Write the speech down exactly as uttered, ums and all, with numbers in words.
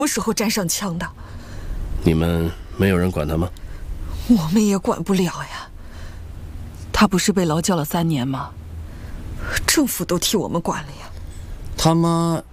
么时候沾上枪的？ 你们没有人管他吗？ 我们也管不了呀。他不是被劳教了三年吗？政府都替我们管了呀。 他妈